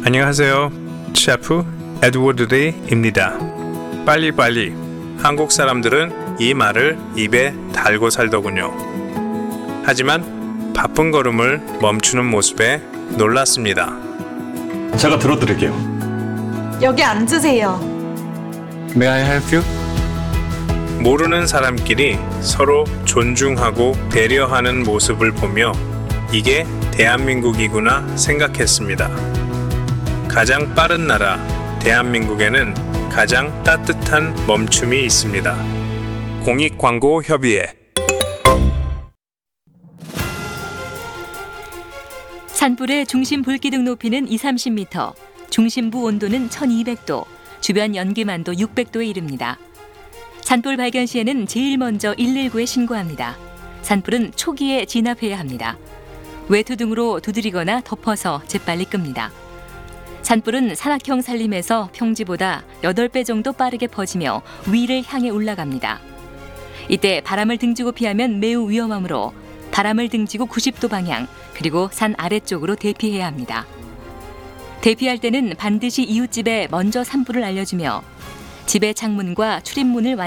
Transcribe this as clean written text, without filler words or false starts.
안녕하세요. 셰프 에드워드 리입니다. 빨리빨리. 한국 사람들은 이 말을 입에 달고 살더군요. 하지만 바쁜 걸음을 멈추는 모습에 놀랐습니다. 제가 들어드릴게요. 여기 앉으세요. May I help you? 모르는 사람끼리 서로 존중하고 배려하는 모습을 보며 이게 대한민국이구나 생각했습니다. 가장 빠른 나라 대한민국에는 가장 따뜻한 멈춤이 있습니다. 공익광고협의회. 산불의 중심 불기둥 높이는 20-30m, 중심부 온도는 1200도, 주변 연기만도 600도에 이릅니다. 산불 발견 시에는 제일 먼저 119에 신고합니다. 산불은 초기에 진압해야 합니다. 외투 등으로 두드리거나 덮어서 재빨리 끕니다. 산불은 산악형 산림에서 평지보다 8배 정도 빠르게 퍼지며 위를 향해 올라갑니다. 이때 바람을 등지고 피하면 매우 위험하므로 바람을 등지고 90도 방향, 그리고 산 아래쪽으로 대피해야 합니다. 대피할 때는 반드시 이웃집에 먼저 산불을 알려주며 집의 창문과 출입문을